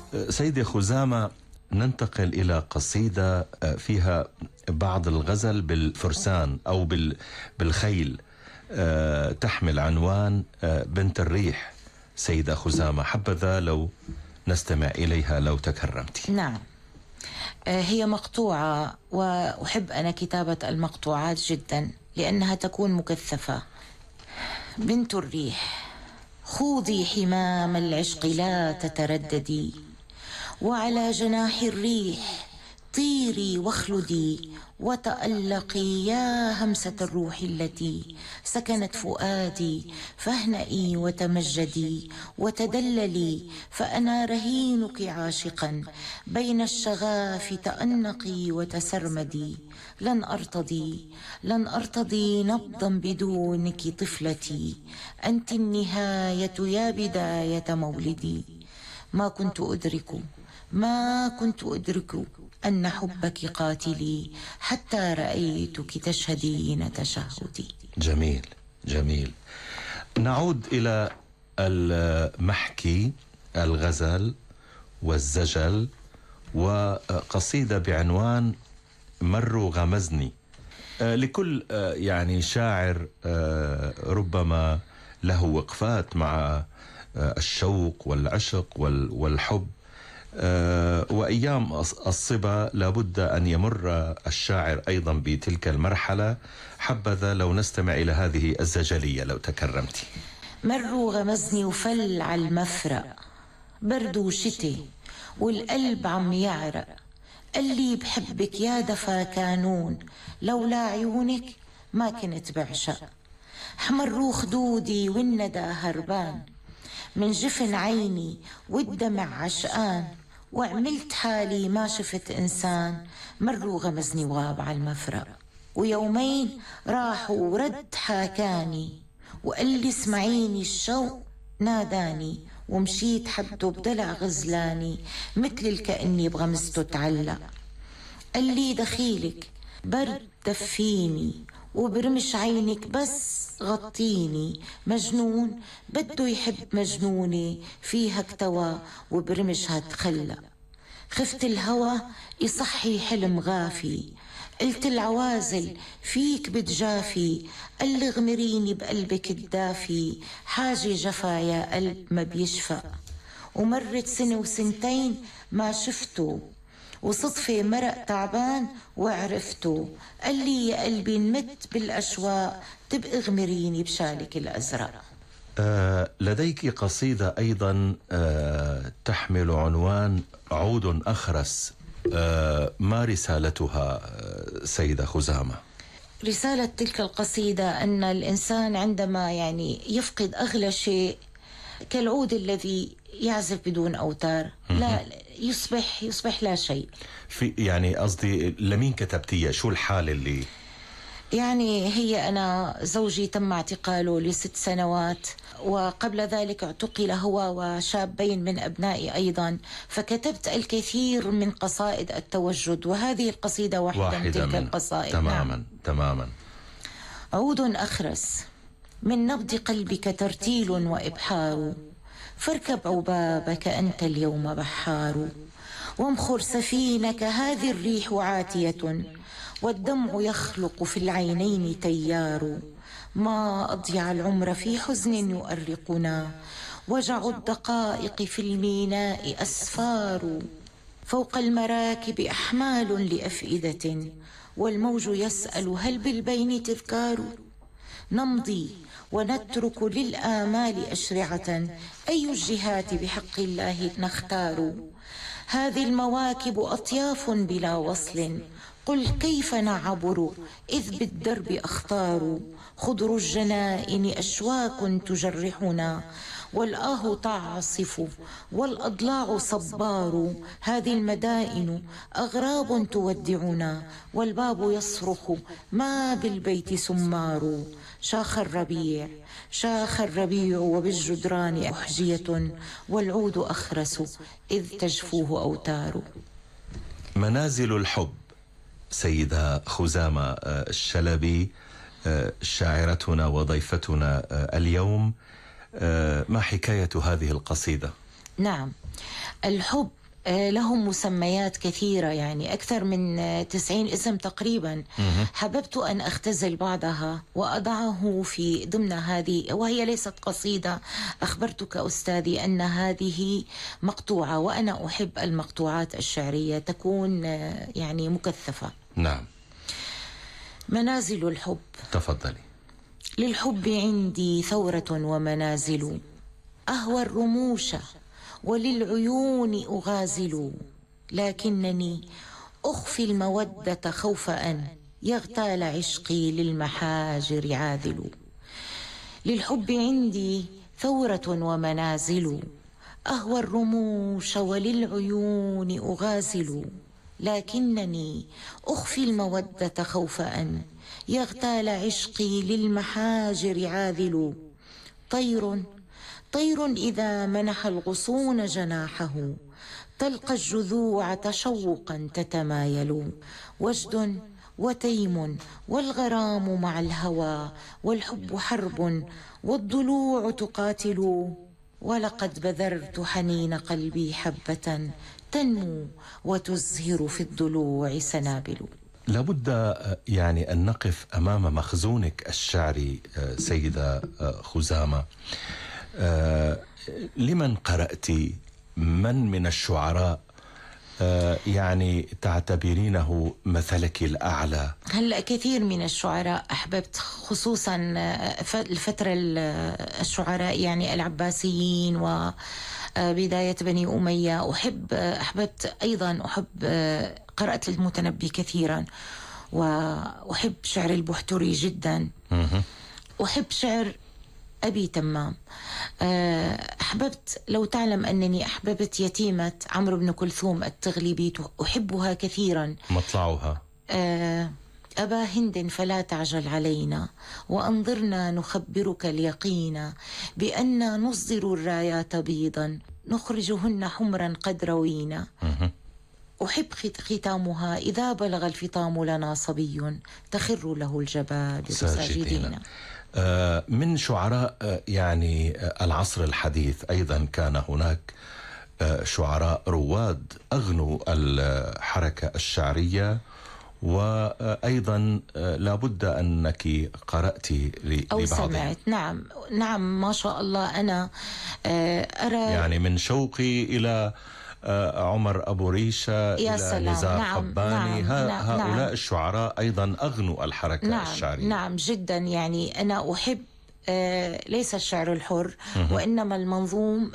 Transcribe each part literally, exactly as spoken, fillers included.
سيدي خزامة، ننتقل إلى قصيدة فيها بعض الغزل بالفرسان أو بالخيل، تحمل عنوان بنت الريح. سيدة خزامة، حبذا لو نستمع إليها لو تكرمتي. نعم، هي مقطوعة، وأحب أنا كتابة المقطوعات جدا لأنها تكون مكثفة. بنت الريح، خوضي حمام العشق لا تترددي، وعلى جناح الريح طيري واخلدي، وتألقي يا همسة الروح التي سكنت فؤادي، فاهنئي وتمجدي وتدللي، فأنا رهينك عاشقا بين الشغاف، تأنقي وتسرمدي. لن أرتضي لن أرتضي نبضا بدونك طفلتي، أنت النهاية يا بداية مولدي. ما كنت أدرك ما كنت أدرك أن حبك قاتلي، حتى رأيتك تشهدين تشهدي. جميل جميل. نعود إلى المحكي، الغزل والزجل، وقصيدة بعنوان مر غمزني. لكل يعني شاعر ربما له وقفات مع الشوق والعشق والحب، وأيام الصبا لابد أن يمر الشاعر أيضا بتلك المرحلة. حبذا لو نستمع إلى هذه الزجلية لو تكرمتي. مر غمزني وفل على المفرق، برد وشتي والقلب عم يعرق، قالي بحبك يا دفا كانون، لولا عيونك ما كنت بعشق. حمروا خدودي والندى هربان من جفن عيني والدمع عشقان، وعملت حالي ما شفت إنسان. مروا غمزني وغاب على المفرق، ويومين راحوا ورد حاكاني، وقال لي اسمعيني الشوق ناداني، ومشيت حبته بضلع غزلاني، مثل الكأني بغمزته تعلق. قال لي دخيلك برد دفيني، وبرمش عينك بس غطيني، مجنون بده يحب مجنوني، فيها اكتوى وبرمشها تخلق. خفت الهوى يصحي حلم غافي، قلت العوازل فيك بتجافي، قال لي غمريني بقلبك الدافي، حاجة جفا يا قلب ما بيشفى. ومرت سنة وسنتين ما شفته، وصدفة مرق تعبان وعرفته، قال لي يا قلبي نمت بالأشواق، تبقى غمريني بشالك الأزرق. آه لديك قصيدة أيضا آه تحمل عنوان عود أخرس، آه ما رسالتها آه سيدة خزامة؟ رسالة تلك القصيدة أن الإنسان عندما يعني يفقد أغلى شيء كالعود الذي يعزف بدون أوتار، لا يصبح يصبح لا شيء. في يعني قصدي لمين كتبتيها؟ شو الحالة اللي يعني هي أنا زوجي تم اعتقاله لست سنوات، وقبل ذلك اعتقل هو وشابين من أبنائي أيضا، فكتبت الكثير من قصائد التوجد، وهذه القصيدة واحدة, واحدة من تلك القصائد. تماما نعم. تماما. عود أخرس من نبض قلبك ترتيل وإبحار، فاركب عبابك أنت اليوم بحار، وامخر سفينك هذه الريح عاتية، والدمع يخلق في العينين تيار. ما أضيع العمر في حزن يؤرقنا، وجع الدقائق في الميناء أسفار. فوق المراكب أحمال لأفئدة، والموج يسأل هل بالبين تذكار. نمضي ونترك للآمال أشرعة، أي الجهات بحق الله نختار. هذه المواكب أطياف بلا وصل، قل كيف نعبر إذ بالدرب أخطار. خضر الجنائن أشواك تجرحنا، والآه تعصف والأضلاع صبار. هذه المدائن أغراب تودعنا، والباب يصرخ ما بالبيت سمار. شاخ الربيع شاخ الربيع وبالجدران أحجية، والعود أخرس إذ تجفوه أوتار. منازل الحب، سيدة خزامة الشلبي شاعرتنا وضيفتنا اليوم، ما حكاية هذه القصيدة؟ نعم، الحب لهم مسميات كثيرة، يعني أكثر من تسعين اسم تقريبا. حببت أن أختزل بعضها وأضعه في ضمن هذه، وهي ليست قصيدة. أخبرتك أستاذي أن هذه مقطوعة، وأنا أحب المقطوعات الشعرية تكون يعني مكثفة. نعم. منازل الحب. تفضلي. للحب عندي ثورة ومنازل، أهوى الرموش وللعيون أغازل، لكنني أخفي المودة خوف أن يغتال عشقي للمحاجر عاذل. للحب عندي ثورة ومنازل، أهوى الرموش وللعيون أغازل، لكنني أخفي المودة خوف أن يغتال عشقي للمحاجر عاذل. طير طير إذا منح الغصون جناحه، تلقى الجذوع تشوقا تتمايل، وجد وتيم والغرام مع الهوى، والحب حرب والضلوع تقاتل، ولقد بذرت حنين قلبي حبة تنمو وتزهر في الضلوع سنابل. لابد يعني أن نقف أمام مخزونك الشعري سيدة خزامة. لمن قرأت؟ من من الشعراء يعني تعتبرينه مثلك الأعلى؟ هلأ كثير من الشعراء أحببت، خصوصا الفترة الشعراء يعني العباسيين وبداية بني أمية. أحب أحببت أيضا أحب قرأت المتنبي كثيرا، وأحب شعر البحتري جدا. أحب شعر أبي تمام. أحببت، لو تعلم أنني أحببت يتيمة عمرو بن كلثوم التغليبي، أحبها كثيرا. مطلعها أبا هند فلا تعجل علينا، وأنظرنا نخبرك اليقين، بأننا نصدر الرايات بيضا نخرجهن حمرا قد روينا. أحب ختامها إذا بلغ الفطام لنا صبي، تخر له الجبابر ساجدين. من شعراء يعني العصر الحديث أيضا كان هناك شعراء رواد أغنوا الحركة الشعرية، وأيضا لابد أنك قرأت أو لبعضهم. سمعت. نعم نعم ما شاء الله. أنا أرى يعني من شوقي إلى عمر أبو ريشة إلى سلام. نزار نعم قباني. نعم نعم هؤلاء نعم الشعراء أيضا أغنوا الحركة نعم الشعرية. نعم جدا. يعني أنا أحب ليس الشعر الحر، وإنما المنظوم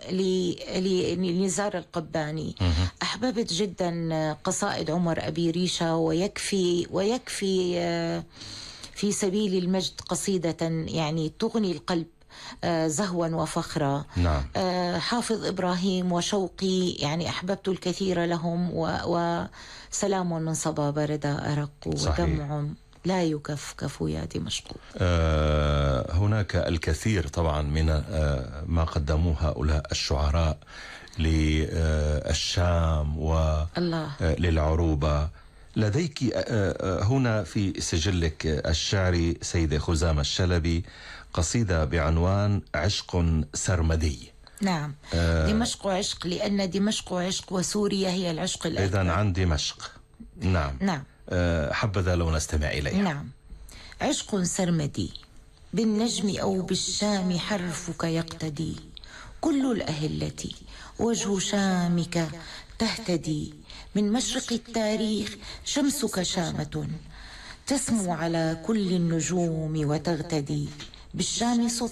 لنزار القباني. أحببت جدا قصائد عمر أبي ريشة، ويكفي ويكفي في سبيل المجد قصيدة يعني تغني القلب زهوا وفخرا. نعم. حافظ إبراهيم وشوقي يعني أحببت الكثير لهم، وسلام من صبا برد أرق، ودمع لا يكفكف يا دمشق. آه هناك الكثير طبعا من آه ما قدموه هؤلاء الشعراء للشام وللعروبة. لديك آه هنا في سجلك الشعري سيدة خزامة الشلبي قصيدة بعنوان عشق سرمدي. نعم. آه دمشق عشق، لأن دمشق عشق وسوريا هي العشق الأكبر. إذن عن دمشق. نعم نعم. حبذا لو نستمع إليها. نعم. عشق سرمدي، بالنجم أو بالشام حرفك يقتدي، كل الأهلة وجه شامك تهتدي، من مشرق التاريخ شمسك شامة، تسمو على كل النجوم وتغتدي، بالشام